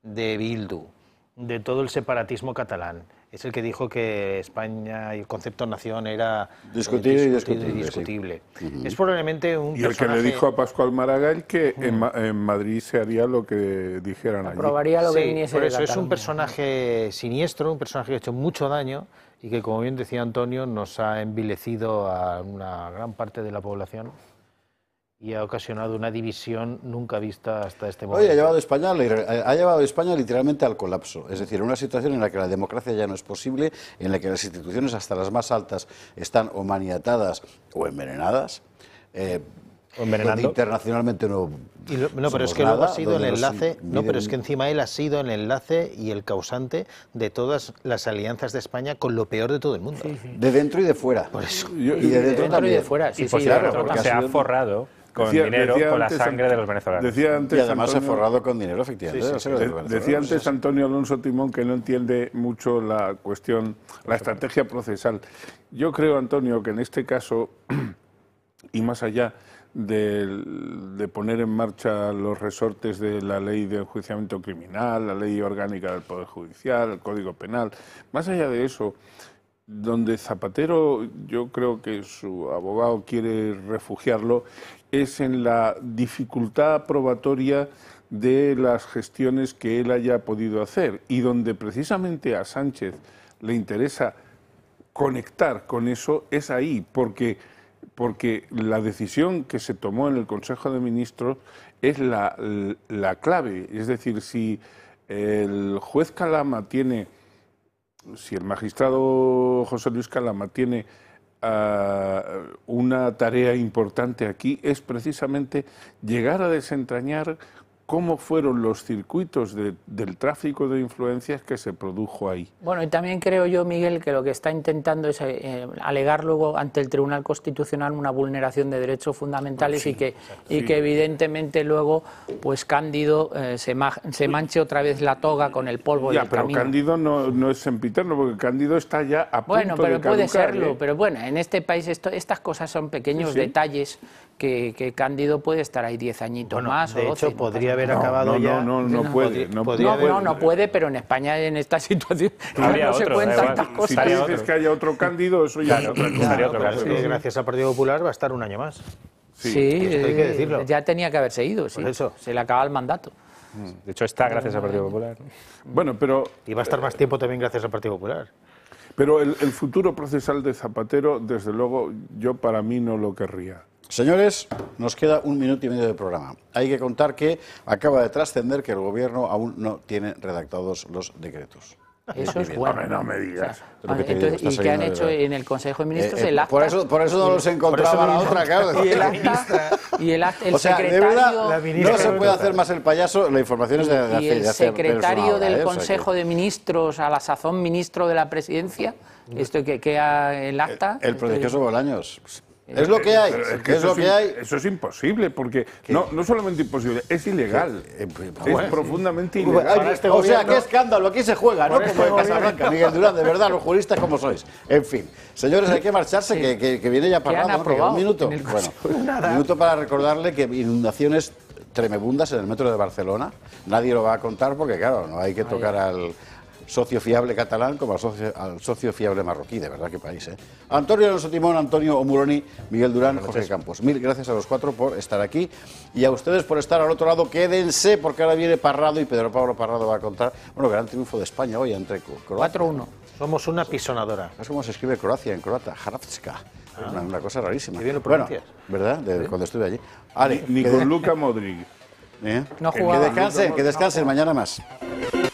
de Bildu, de todo el separatismo catalán. Es el que dijo que España y el concepto nación era discutible y discutible. Sí. Es probablemente un Y el que le dijo a Pascual Maragall que en Madrid se haría lo que dijeran allí. Aprobaría lo que viniese por de eso es Cataluña. un personaje siniestro, un personaje que ha hecho mucho daño y que, como bien decía Antonio, nos ha envilecido a una gran parte de la población y ha ocasionado una división nunca vista hasta este momento. Hoy ha llevado a España literalmente al colapso, es decir, una situación en la que la democracia ya no es posible, en la que las instituciones, hasta las más altas, están o maniatadas o envenenadas. Envenenando. Internacionalmente no pero es que luego ha sido el enlace, pero es que encima él ha sido el enlace y el causante de todas las alianzas de España con lo peor de todo el mundo. Sí, sí. De dentro y de fuera. Por eso. Y de dentro también. Y de fuera, sí, claro, porque se ha forrado con dinero, con la sangre de los venezolanos. Decía antes y además Antonio, se ha forrado con dinero, efectivamente. Decía antes Antonio Alonso Timón que no entiende mucho la cuestión, la estrategia procesal. Yo creo, Antonio, que en este caso, y más allá de poner en marcha los resortes de la ley de enjuiciamiento criminal, la ley orgánica del Poder Judicial, el Código Penal, más allá de eso, donde Zapatero, yo creo que su abogado quiere refugiarlo, es en la dificultad probatoria de las gestiones que él haya podido hacer y donde precisamente a Sánchez le interesa conectar con eso es ahí, porque la decisión que se tomó en el Consejo de Ministros es la clave. Es decir, si el juez Calama tiene, si el magistrado José Luis Calama tiene una tarea importante aquí, es precisamente llegar a desentrañar cómo fueron los circuitos del tráfico de influencias que se produjo ahí. Bueno, y también creo yo, Miguel, que lo que está intentando es alegar luego ante el Tribunal Constitucional una vulneración de derechos fundamentales y que evidentemente luego pues Cándido se manche otra vez la toga con el polvo del pero camino. Cándido no es sempiterno, porque Cándido está ya a punto de caducar. Bueno, pero puede serlo, pero bueno, en este país estas cosas son pequeños detalles que Cándido puede estar ahí 10 añitos más de o 12. Hecho, podría haber acabado ya. No puede. No puede, pero en España en esta situación no se cuentan estas cosas. Si tú dices que haya otro Cándido, eso ya es otra cosa. Gracias al Partido Popular va a estar un año más. Sí, esto hay que decirlo. Ya tenía que haberse ido, sí. Eso. Se le acaba el mandato. De hecho, está gracias al Partido Popular. Bueno, pero... Y va a estar más tiempo también gracias al Partido Popular. Pero el futuro procesal de Zapatero, desde luego, yo para mí no lo querría. Señores, nos queda 1 minuto y medio de programa. Hay que contar que acaba de trascender que el Gobierno aún no tiene redactados los decretos. Eso es bueno. No me digas. Entonces, ¿y qué han hecho en el Consejo de Ministros? El acta. Por eso no los encontraba la otra, claro. Y el acta, el o sea, secretario... de verdad, no se puede hacer más el payaso, la información es de hace... Y el secretario del Consejo de Ministros, a la sazón ministro de la Presidencia, esto que el acta... El prodigioso Bolaños. Es lo que hay. Eso es imposible, porque no solamente imposible, es ilegal. Es profundamente ilegal. O sea, qué escándalo, aquí se juega, ¿no? Como en Casablanca, Miguel Durán, de verdad, los juristas como sois. En fin, señores, hay que marcharse, que viene ya Parrado, ¿no? Un minuto. Bueno, un minuto para recordarle que inundaciones tremebundas en el metro de Barcelona. Nadie lo va a contar porque, claro, no hay que tocar al socio fiable catalán como al socio fiable marroquí, de verdad, qué país, ¿eh? Antonio Alonso Timón, Antonio Omuroni, Miguel Durán, Jorge Campos. Mil gracias a los 4 por estar aquí y a ustedes por estar al otro lado. Quédense porque ahora viene Parrado y Pedro Pablo Parrado va a contar, bueno, gran triunfo de España hoy entre Croacia. 4-1. Somos una pisonadora. Es como se escribe Croacia en croata, Hrvatska. Una cosa rarísima. Qué bien lo pronuncias. ¿Verdad? Cuando estuve allí. Ale, Ni con Luka Modric. Que descansen, mañana más.